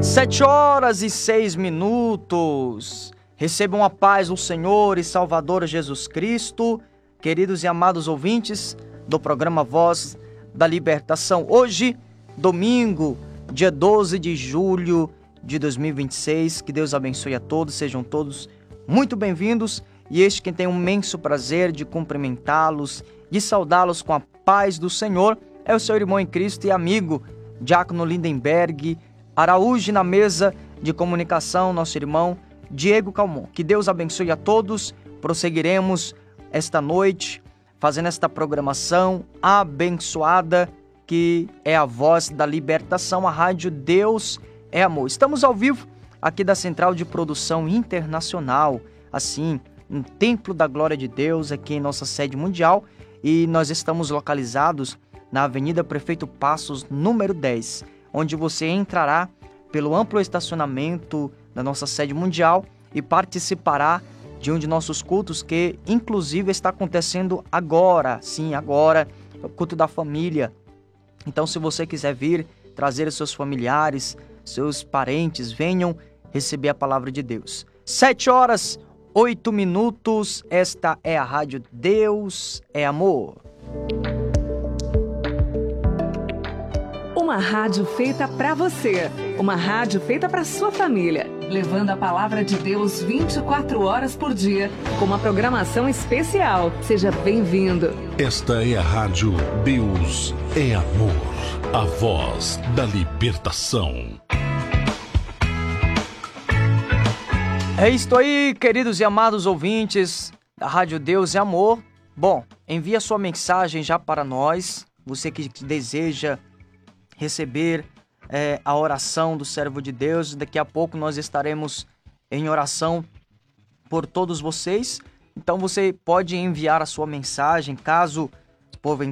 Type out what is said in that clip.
7h06. Recebam a paz do Senhor e Salvador Jesus Cristo, queridos e amados ouvintes do programa Voz da Libertação. Hoje, domingo, dia 12 de julho de 2026, que Deus abençoe a todos, sejam todos muito bem-vindos. E este quem tem um imenso prazer de cumprimentá-los, de saudá-los com a paz do Senhor, é o seu irmão em Cristo e amigo, Diácono Lindenberg Araújo, na mesa de comunicação, nosso irmão Diego Calmon. Que Deus abençoe a todos. Prosseguiremos esta noite fazendo esta programação abençoada que é a Voz da Libertação, a rádio Deus é Amor. Estamos ao vivo aqui da Central de Produção Internacional, assim, no Templo da Glória de Deus, aqui em nossa sede mundial, e nós estamos localizados na Avenida Prefeito Passos, número 10, onde você entrará pelo amplo estacionamento da nossa sede mundial e participará de um de nossos cultos que, inclusive, está acontecendo agora. Sim, agora, é o culto da família. Então, se você quiser vir, trazer os seus familiares, seus parentes, venham receber a palavra de Deus. 7h08. Esta é a rádio Deus é Amor. Uma rádio feita para você, uma rádio feita para sua família, levando a palavra de Deus 24 horas por dia, com uma programação especial. Seja bem-vindo. Esta é a rádio Deus é Amor, a voz da libertação. É isto aí, queridos e amados ouvintes da rádio Deus é Amor. Bom, envia sua mensagem já para nós, você que deseja receber a oração do servo de Deus. Daqui a pouco nós estaremos em oração por todos vocês. Então você pode enviar a sua mensagem, caso porventura